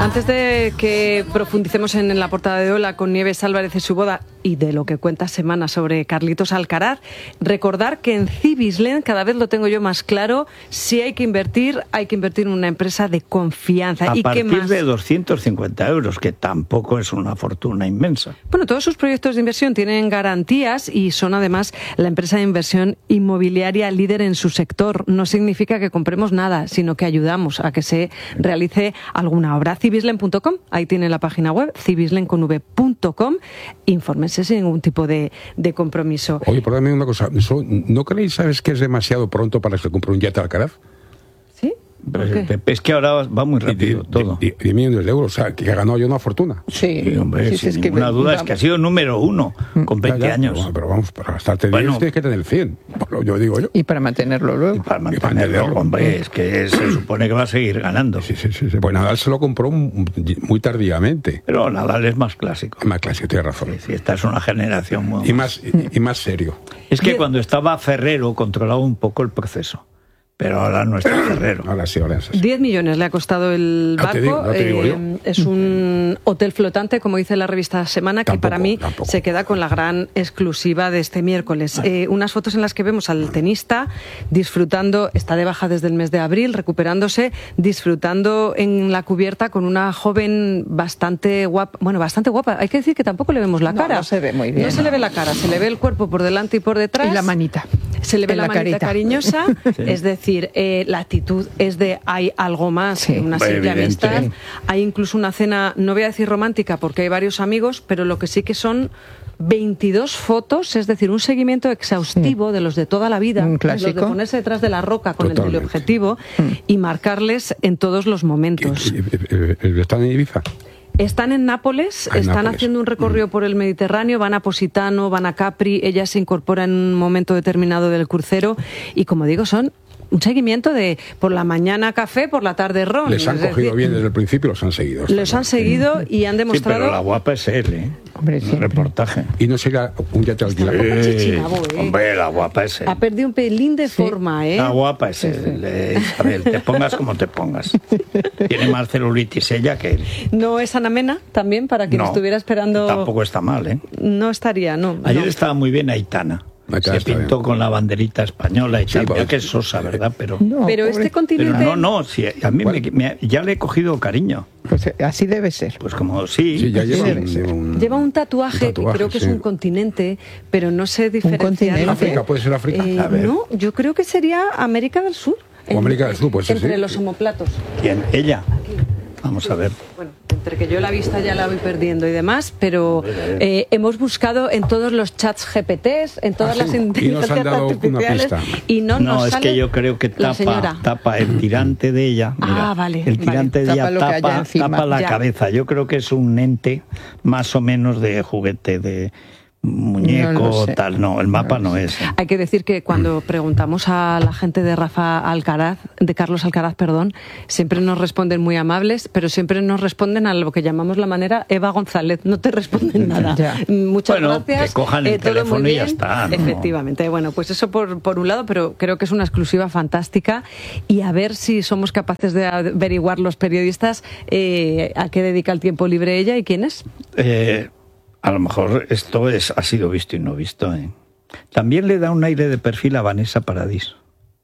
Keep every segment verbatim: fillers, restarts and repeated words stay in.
Antes de que profundicemos en la portada de Hola con Nieves Álvarez y su boda y de lo que cuenta Semana sobre Carlitos Alcaraz, recordar que en Cibislen, cada vez lo tengo yo más claro, si hay que invertir, hay que invertir en una empresa de confianza. A ¿Y partir qué más? de doscientos cincuenta euros, que tampoco es una fortuna inmensa. Bueno, todos sus proyectos de inversión tienen garantías y son además la empresa de inversión inmobiliaria líder en su sector. No significa que compremos nada, sino que ayudamos a que se realice alguna obra. Cibislen punto com, ahí tiene la página web, cibislen con v punto com. Infórmense sin ningún tipo de, de compromiso. Oye, perdóname una cosa, ¿no creéis, sabes, que es demasiado pronto para que se compre un yate Alcaraz? ¿Sí? Pero es que ahora va muy rápido todo. diez millones de euros, o sea, que ha ganado ya una fortuna. Sí, sí hombre, sí, sin es ninguna que, duda, vamos. es que ha sido número uno con veinte Ya, ya, años. Pero, pero vamos, para gastarte Bueno. diez tienes que tener cien, yo digo yo. Y para mantenerlo luego. Y para Y para mantenerlo, mantenerlo. hombre, es que se supone que va a seguir ganando. Sí, sí, sí, sí. Pues Nadal se lo compró muy tardíamente. Pero Nadal es más clásico. Es más clásico, tienes razón. Sí, sí, esta es una generación muy... Y más, y, y más serio. Es que cuando estaba Ferrero controlaba un poco el proceso. Pero ahora no está Ferrero. Ahora sí, ahora sí. diez millones le ha costado el No barco. te digo, no te digo yo. Eh, es un hotel flotante, como dice la revista Semana, que Tampoco, para mí tampoco. se queda con la gran exclusiva de este miércoles. Eh, unas fotos en las que vemos al tenista disfrutando, está de baja desde el mes de abril, recuperándose, disfrutando en la cubierta con una joven bastante guapa. Bueno, bastante guapa. Hay que decir que tampoco le vemos la No, cara. no se ve muy bien, No se no. le ve la cara, se le ve el cuerpo por delante y por detrás. Y la manita. Se le ve En la, la manita carita. cariñosa, es decir, eh, la actitud es de hay algo más Sí, que una hombre, simple evidente. amistad. Hay incluso una cena, no voy a decir romántica porque hay varios amigos, pero lo que sí que son veintidós fotos, es decir, un seguimiento exhaustivo de los de toda la vida, Un los de clásico. ponerse detrás de la roca con Totalmente. el teleobjetivo y marcarles en todos los momentos. ¿Y- y- y- ¿Están en Ibiza? Están en Nápoles, Ah, en están Nápoles. haciendo un recorrido por el Mediterráneo, van a Positano, van a Capri, ella se incorpora en un momento determinado del crucero y, como digo, son un seguimiento de por la mañana café, por la tarde ron. Les han Es cogido decir, bien desde el principio, los han seguido. Los han seguido y han Sí, demostrado... pero la guapa es él, ¿eh? Hombre, El siempre. reportaje. Y no sería un yate alquilado. Está un poco chichinabo, ¿eh? Hombre, la guapa es él. Ha perdido un pelín de forma, ¿eh? La guapa es él. eh, Isabel, te pongas como te pongas. Tiene más celulitis ella que él. No es Ana Mena, también, para quien No, estuviera esperando... Tampoco está mal, ¿eh? No estaría, no. Ayer no. estaba muy bien Aitana. Aitana Se está pintó bien. con la banderita española y Sí, tal. pues, Mira que es sosa, ¿verdad? Pero, No, Pero pobre. este pero continente... no, no. Sí, a mí me- me- ya le he cogido cariño. Pues eh, así debe ser. Pues como sí. Sí, ya Sí, lleva debe un, ser. un- Lleva un tatuaje, un tatuaje, que creo que sí. es un continente, pero no sé diferenciar. continente. África, puede ser África. Eh, A ver. no, yo creo que sería América del Sur. O América del Sur, pues sí, Entre sí. los omoplatos. ¿Quién? Ella. Vamos a ver. Bueno, entre que yo la vista ya la voy perdiendo y demás, pero eh, hemos buscado en todos los chats G P Ts, en todas Ah, sí. las Y nos han inteligencias dado una artificiales, pista. y no, No, nos es sale que yo creo que la tapa, señora. tapa el tirante de ella. Mira, Ah, vale, el tirante vale. de ella Tapa lo que haya tapa, encima. tapa la Ya. cabeza. Yo creo que es un ente más o menos de juguete, de muñeco, No lo sé. tal. No, el mapa no, No lo sé. es. ¿eh? Hay que decir que cuando preguntamos a la gente de Rafa Alcaraz, de Carlos Alcaraz, perdón, siempre nos responden muy amables, pero siempre nos responden a lo que llamamos la manera Eva González. No te responden nada. Ya. Muchas Bueno, gracias. que cojan el todo muy teléfono y ya bien. está, ¿no? Efectivamente. Bueno, pues eso por, por un lado, pero creo que es una exclusiva fantástica y a ver si somos capaces de averiguar los periodistas eh, a qué dedica el tiempo libre ella y quién es. Eh, a lo mejor esto es, ha sido visto y no visto. ¿eh? También le da un aire de perfil a Vanessa Paradis.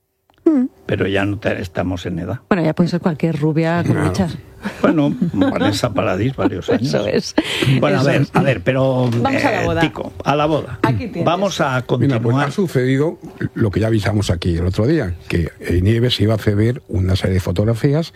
Pero ya no te- estamos en edad. Bueno, ya puede ser cualquier rubia con Claro. muchas. Bueno, Vanessa Paradis, varios años. Eso es. Bueno, a Eso ver, es. a ver, pero... Vamos a la eh, boda. Tico, a la boda. Aquí tienes. Vamos a Mira, continuar. pues ha sucedido lo que ya avisamos aquí el otro día, que eh, Nieves iba a ceder una serie de fotografías,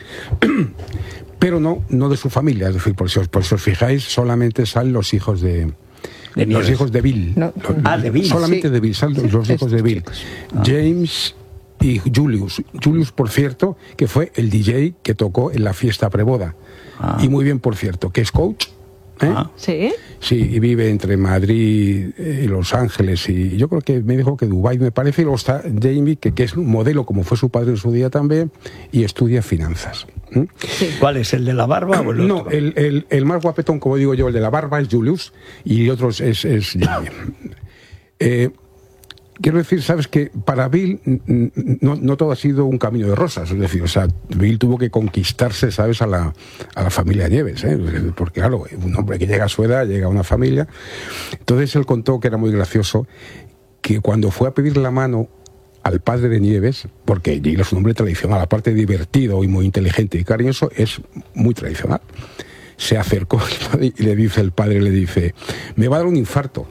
pero no, no de su familia, es decir, por si os, por si os fijáis, solamente salen los hijos de... De los Nieves. hijos de Bill. No. Los- Ah, de Bill. Solamente Sí. de Bill, salen los hijos de Bill. James y Julius. Julius, por cierto, que fue el D J que tocó en la fiesta preboda. Ah. Y muy bien, por cierto, que es coach. ¿eh? Ah. Sí. Sí, y vive entre Madrid y Los Ángeles, y yo creo que me dijo que Dubái, me parece, y luego está Jamie, que, que es un modelo, como fue su padre en su día también, y estudia finanzas. ¿Mm? ¿Cuál es, el de la barba o el No, otro? el, el, el más guapetón, como digo yo, el de la barba es Julius, y el otro es, es Jamie. Eh, quiero decir, sabes que para Bill no, no todo ha sido un camino de rosas, es decir, o sea, Bill tuvo que conquistarse, sabes, a la, a la familia Nieves, ¿eh? Porque claro, un hombre que llega a su edad, llega a una familia. Entonces él contó que era muy gracioso, que cuando fue a pedir la mano al padre de Nieves, porque Bill es un hombre tradicional, aparte de divertido y muy inteligente y cariñoso, es muy tradicional. Se acercó y le dice el padre, le dice, me va a dar un infarto,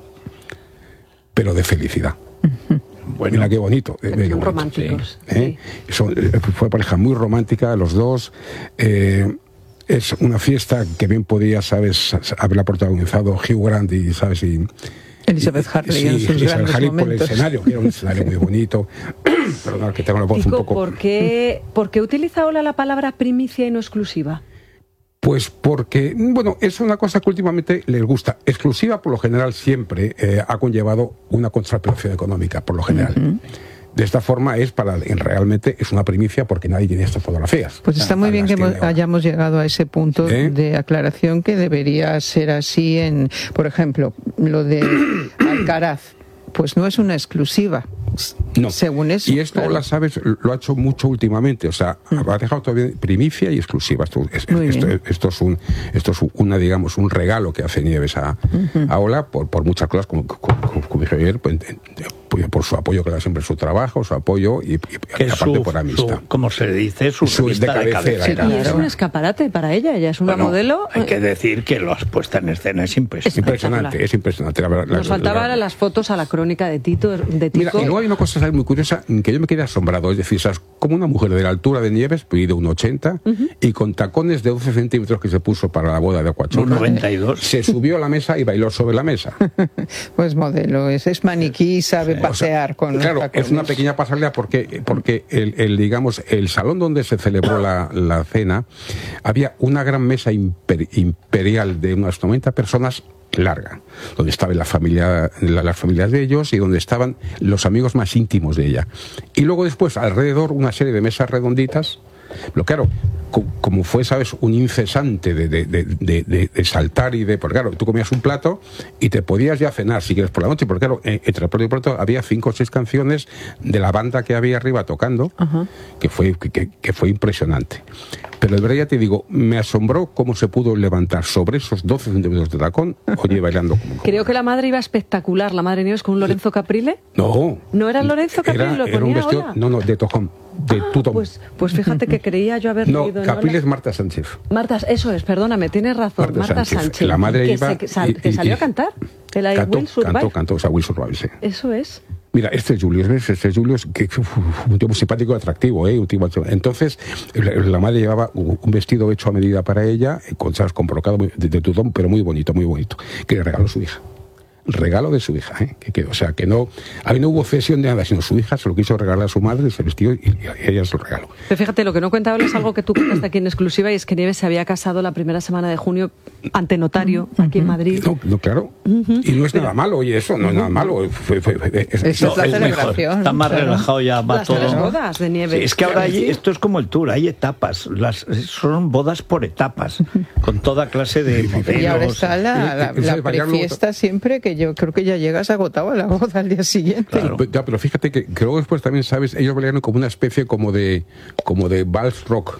pero de felicidad. Bueno, mira qué bonito. Son bonito, románticos. Sí. ¿Eh? Sí. Son, fue pareja muy romántica, los dos. Eh, es una fiesta que bien podía, sabes, haberla protagonizado Hugh Grant y, sabes, y Elizabeth Harley sí, en sus Elizabeth grandes Harley por el momentos. escenario, que era un escenario muy bonito. Perdón, que tengo la voz Kiko, un poco... ¿por qué, ¿por qué utiliza Ola la palabra primicia y no exclusiva? Pues porque, bueno, es una cosa que últimamente les gusta. Exclusiva, por lo general, siempre eh, ha conllevado una contraprestación económica, por lo general. Uh-huh. De esta forma es para, realmente es una primicia porque nadie tiene estas fotografías. Pues está muy bien que hemos, hayamos llegado a ese punto ¿Eh? de aclaración, que debería ser así en, por ejemplo, lo de Alcaraz. Pues no es una exclusiva. No. Según eso. Y esto, claro, la sabes, lo ha hecho mucho últimamente. O sea, mm. ha dejado todavía primicia y exclusiva. Esto es, esto, esto es un, esto es una, digamos, un regalo que hace Nieves a, uh-huh. a Ola por, por muchas cosas, como, como, como dije ayer, pues, por su apoyo, que da siempre su trabajo, su apoyo y, y aparte su, por amistad. Su, como se dice, su, su de cabecera. De cabecera. Sí, y es un escaparate para ella. Ella es una bueno, modelo. Hay que decir que las puestas en escena es impresionante. Es impresionante, es impresionante. La, la, Nos faltaban la, las fotos a la crónica de Tito. De Tico. Mira, y luego hay una cosa muy curiosa que yo me quedé asombrado. Es decir, ¿sabes? Como una mujer de la altura de Nieves, de uno ochenta, uh-huh. y con tacones de doce centímetros que se puso para la boda de Acuachona, uno noventa y dos, se subió a la mesa y bailó sobre la mesa. Pues modelo, es, es maniquí, sabe sí. pasear o sea, con claro, tacones. Es una pequeña pasarela porque, porque el, el, digamos, el salón donde se celebró la, la cena, había una gran mesa imper, imperial de unas noventa personas larga, donde estaba la familia, la, las familias de ellos y donde estaban los amigos más íntimos de ella. Y luego después, alrededor, una serie de mesas redonditas. Pero claro, co- como fue, ¿sabes?, un incesante de, de, de, de, de saltar y de... Porque claro, tú comías un plato y te podías ya cenar si quieres por la noche, porque claro, entre plato y plato había cinco o seis canciones de la banda que había arriba tocando, uh-huh. que, fue, que, que fue impresionante. Pero de verdad ya te digo, me asombró cómo se pudo levantar sobre esos doce centímetros de tacón, oye, bailando como... como... Creo que la madre iba espectacular, la madre Nieves, con un Lorenzo Caprile. No. ¿No era Lorenzo Caprile? Era, ¿Lo era un vestido, Ola? No, no, de tojón, de ah, tutón. Pues, pues fíjate que creía yo haber no, leído en Caprile Ola. es Marta Sánchez. Marta, eso es, perdóname, tienes razón, Marta, Marta Sánchez. Sánchez. La madre que iba... Se, que, sal, y, que salió y, a cantar. De la cantó, Will Survive. Cantó, cantó, o sea, Will Survive, sí. Eso es. Mira, este es Julius, ¿ves? Este es Julius, que uf, un tipo simpático y atractivo, ¿eh? Un tipo, entonces, la, la madre llevaba un vestido hecho a medida para ella, con, ¿sabes?, con brocado de, de tutón, pero muy bonito, muy bonito, que le regaló su hija. Regalo de su hija, ¿eh? que, que, o sea, que no, ahí no hubo cesión de nada, sino su hija se lo quiso regalar a su madre, ese vestido, y, y ella se lo regaló. Pero fíjate, lo que no cuenta es algo que tú contaste aquí en exclusiva, y es que Nieves se había casado la primera semana de junio ante notario, uh-huh. aquí en Madrid. No, no claro. Uh-huh. Y no es Pero, nada malo, oye, eso, no uh-huh. es nada malo. Fue, fue, fue, es, es, no, es mejor. Está más claro. relajado ya, va las todo. Las bodas de Nieves. Sí, es que ahora hay, esto es como el tour, hay etapas, las, son bodas por etapas, con toda clase de modelos. Y ahora está la, la, la, la prefiesta siempre, que yo creo que ya llegas agotado a la boda al día siguiente. Claro. Ya, pero fíjate que creo que después también, ¿sabes? Ellos bailaron como una especie como de, como de vals rock,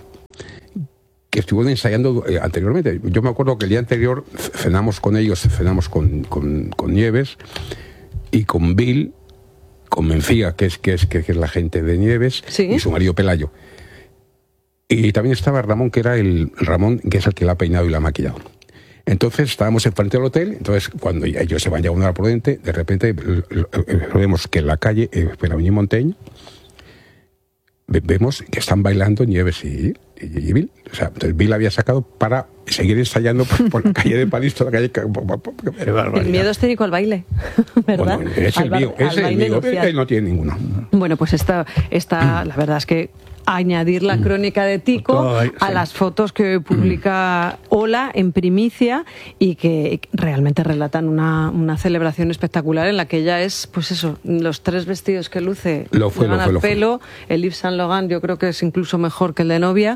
que estuvieron ensayando eh, anteriormente. Yo me acuerdo que el día anterior cenamos con ellos, cenamos con, con, con Nieves y con Bill, con Mencía, que es, que es, que es la gente de Nieves, ¿sí?, y su marido Pelayo. Y también estaba Ramón, que era el Ramón, que es el que la ha peinado y la ha maquillado. Entonces estábamos enfrente del hotel, entonces cuando ellos se van ya una hora prudente, de repente vemos que en la calle, eh, en Avenida Montaigne, vemos que están bailando Nieves y, y, y Bill. O sea, entonces Bill había sacado para seguir ensayando por, por la calle de París, toda la calle... El miedo escénico al baile, ¿verdad? Bueno, es el mío, es el mío, él no tiene ninguno. Bueno, pues esta, esta la verdad es que añadir la crónica de Tico Todo, sí. a las fotos que publica Ola en primicia y que realmente relatan una, una celebración espectacular en la que ella es, pues eso, los tres vestidos que luce lo fue, le van lo fue, al lo pelo, fue. el Yves Saint Laurent yo creo que es incluso mejor que el de novia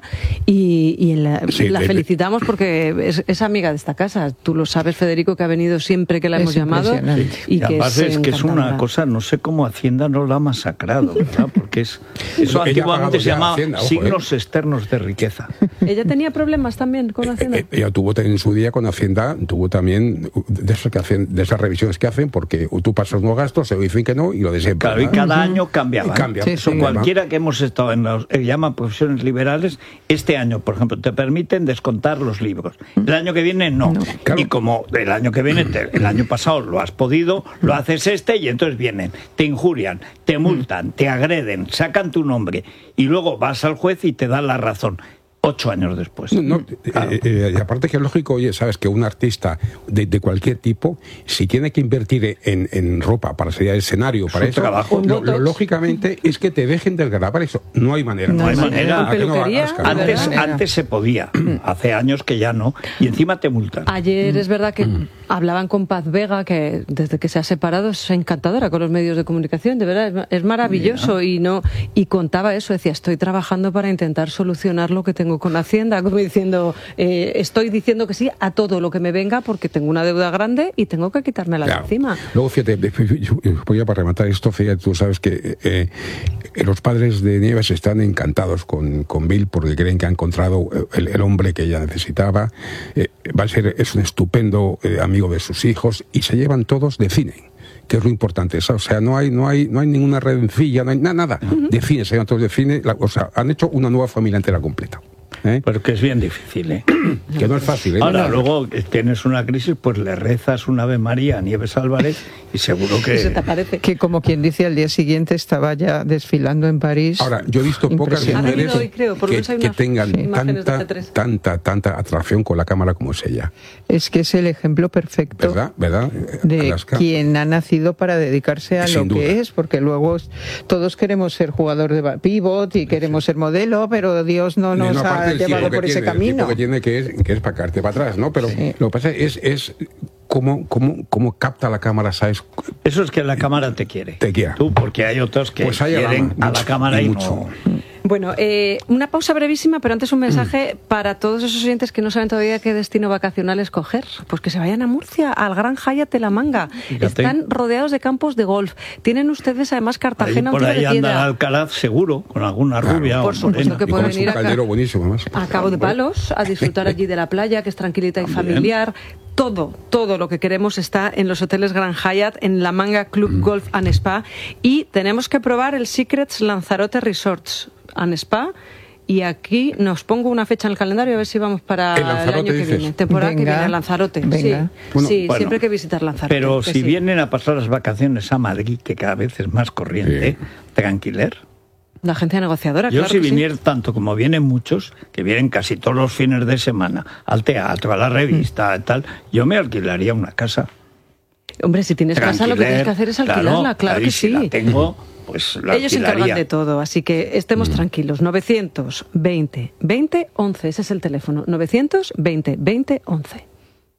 y, y la, sí, la de, felicitamos porque es, es amiga de esta casa. Tú lo sabes, Federico, que ha venido siempre que la Es hemos llamado. impresionante. Y, Y que además es, que es una encantadora. cosa, no sé cómo Hacienda no la ha masacrado, ¿verdad? Porque es eso Ella ha antiguamente pagado se ya llamaba Hacienda, ojo, signos externos de riqueza. Ella tenía problemas también con Hacienda. Eh, ella tuvo en su día con Hacienda, tuvo también de esas, que hacen, de esas revisiones que hacen, porque tú pasas unos gastos, se dicen que no, y lo de siempre. Claro, y ¿verdad? cada año cambiaba. Y cambia. Sí, Eso sí. cualquiera que hemos estado en los eh, llaman profesiones liberales, este año, por ejemplo, te permiten descontar los libros. El año que viene no. No. Claro. Y como el año que viene, te- el año pasado lo has podido, lo haces este y entonces vienen, te injurian, te multan, te agreden, sacan tu nombre y luego vas al juez y te dan la razón. Ocho años después. No, no, Claro. eh, eh, y aparte que es lógico, oye, sabes que un artista de, de cualquier tipo, si tiene que invertir en, en ropa para salir al escenario, para Su eso, trabajo. lo, lo lógicamente es que te dejen desgravar eso. No hay manera. No hay manera. ¿A qué no Peluquería, hagas caso? Antes, ¿verdad? antes se podía, hace años que ya no, y encima te multan. Ayer es verdad que hablaban con Paz Vega, que desde que se ha separado es encantadora con los medios de comunicación, de verdad, es, es maravilloso y no y contaba eso, decía, estoy trabajando para intentar solucionar lo que tengo con Hacienda, como diciendo, eh, estoy diciendo que sí a todo lo que me venga porque tengo una deuda grande y tengo que quitármela de Claro. encima. Luego, fíjate, voy a para rematar esto, fíjate, tú sabes que eh, eh, los padres de Nieves están encantados con, con Bill porque creen que ha encontrado el, el hombre que ella necesitaba, eh, va a ser, es un estupendo eh, amigo de sus hijos y se llevan todos de cine, que es lo importante, ¿sabes? O sea, no hay, no hay, no hay ninguna redencilla, no hay nada, nada, de cine, se llevan todos de cine, la, o sea, han hecho una nueva familia entera completa. ¿Eh? Porque es bien difícil, ¿eh? Que no es fácil, ¿eh? Ahora, luego que tienes una crisis, pues le rezas un Ave María a Nieves Álvarez y seguro ¿Qué se te que... aparece? Que como quien dice, al día siguiente estaba ya desfilando en París. Ahora, yo he visto pocas Impresionante. mujeres Ha venido hoy, creo, por lo que, menos hay que unas tengan imágenes de tanta, C tres. tanta, tanta atracción con la cámara como es ella. Es que es el ejemplo perfecto ¿Verdad? ¿Verdad? de Alaska. quien ha nacido para dedicarse a Sin lo duda. que es, porque luego es- todos queremos ser jugador de ba- pivot y queremos ser modelo, pero Dios no nos No, aparte ha el llevado tipo que por ese tiene, el camino. tipo que tiene que es, que es para caerte para atrás, ¿no? Pero Sí. lo que pasa es, es cómo, cómo, cómo capta la cámara, ¿sabes? Eso es que la cámara te quiere. Te quiere. Tú, porque hay otros que Pues hay quieren alama, a la mucho, cámara y y mucho. no... Bueno, eh, una pausa brevísima, pero antes un mensaje para todos esos oyentes que no saben todavía qué destino vacacional escoger. Pues que se vayan a Murcia, al Gran Hyatt de la Manga. Fíjate. Están rodeados de campos de golf. Tienen ustedes además Ahí Cartagena, un por tiro ahí de anda piedra. Alcalaz seguro, con alguna Claro. rubia Por o supuesto morena. que Y puede con su venir acá. caldero buenísimo, más. A Cabo de Palos, a disfrutar allí de la playa, que es tranquilita y También. familiar. Todo, todo lo que queremos está en los hoteles Gran Hyatt, en la Manga Club Golf and Spa. Y tenemos que probar el Secrets Lanzarote Resorts and Spa. Y aquí nos pongo una fecha en el calendario a ver si vamos para ¿En el Lanzarote año que dices? viene. Temporada que Venga, viene, Lanzarote. venga. Sí, Bueno, sí bueno. siempre hay que visitar Lanzarote. Pero que si sí. vienen a pasar las vacaciones a Madrid, que cada vez es más corriente, Sí. tranquiler. La agencia negociadora, Yo claro si que sí. viniera tanto como vienen muchos, que vienen casi todos los fines de semana, al teatro, a la revista, tal, yo me alquilaría una casa. Hombre, si tienes casa, lo que tienes que hacer es alquilarla, claro, ahí que si sí. la tengo, pues la Ellos se encargan alquilaría. de todo, así que estemos tranquilos. novecientos veinte veinte once, ese es el teléfono. novecientos veinte veinte once.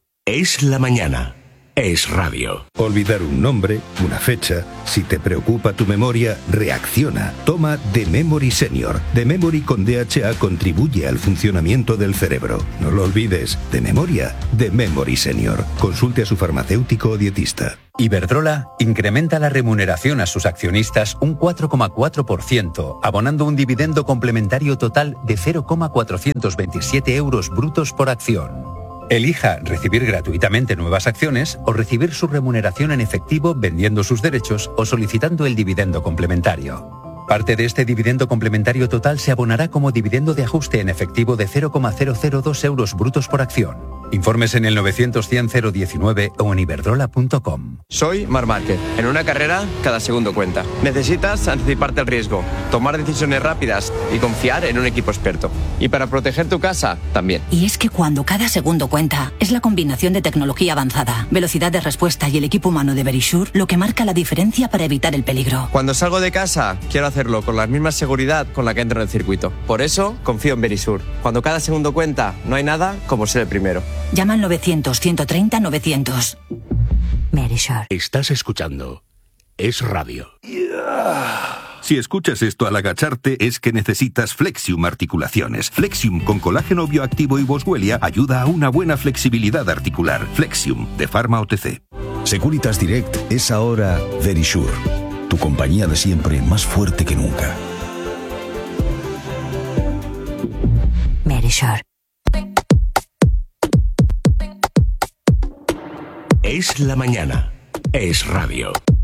Es la mañana. Es radio. Olvidar un nombre, una fecha. Si te preocupa tu memoria, reacciona. Toma The Memory Senior. The Memory con D H A contribuye al funcionamiento del cerebro. No lo olvides. De memoria, The Memory Senior. Consulte a su farmacéutico o dietista. Iberdrola incrementa la remuneración a sus accionistas un cuatro coma cuatro por ciento, abonando un dividendo complementario total de cero coma cuatrocientos veintisiete euros brutos por acción. Elija recibir gratuitamente nuevas acciones o recibir su remuneración en efectivo vendiendo sus derechos o solicitando el dividendo complementario. Parte de este dividendo complementario total se abonará como dividendo de ajuste en efectivo de cero coma cero cero dos euros brutos por acción. Informes en el novecientos cien cero diecinueve o en iberdrola punto com. Soy Marc Márquez. En una carrera, cada segundo cuenta. Necesitas anticiparte al riesgo, tomar decisiones rápidas y confiar en un equipo experto. Y para proteger tu casa, también. Y es que cuando cada segundo cuenta, es la combinación de tecnología avanzada, velocidad de respuesta y el equipo humano de Verisure lo que marca la diferencia para evitar el peligro. Cuando salgo de casa, quiero hacerlo con la misma seguridad con la que entro en el circuito. Por eso, confío en Verisure. Cuando cada segundo cuenta, no hay nada como ser el primero. Llama al novecientos, ciento treinta, novecientos. Verisure. Estás escuchando Es Radio. Si escuchas esto al agacharte es que necesitas Flexium Articulaciones. Flexium con colágeno bioactivo y boswellia ayuda a una buena flexibilidad articular. Flexium de Pharma O T C. Securitas Direct es ahora Verisure, tu compañía de siempre más fuerte que nunca. Verisure. Es la mañana. Es Radio.